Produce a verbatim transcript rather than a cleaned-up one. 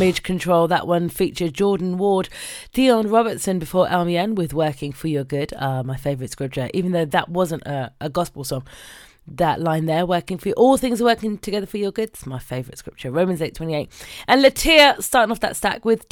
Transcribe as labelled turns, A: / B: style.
A: Damage Control, that one featured Jordan Ward. Dion Robertson before Elmian with Working for Your Good, uh, my favourite scripture, even though that wasn't a, a gospel song. That line there, working for you, all things are working together for your good, it's my favourite scripture, Romans eight twenty-eight. And Latia starting off that stack with